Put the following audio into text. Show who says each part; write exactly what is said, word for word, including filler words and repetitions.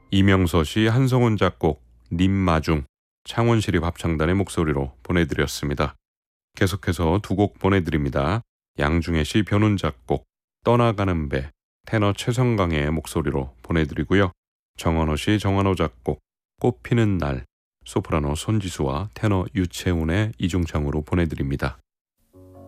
Speaker 1: 이명서 씨, 한성훈 작곡, 님마중, 창원시립 합창단의 목소리로 보내드렸습니다. 계속해서 두 곡 보내드립니다. 양중혜 씨 변훈 작곡, 떠나가는 배, 테너 최성강의 목소리로 보내드리고요. 정원호 씨 정원호 작곡, 꽃피는 날, 소프라노 손지수와 테너 유채훈의 이중창으로 보내드립니다.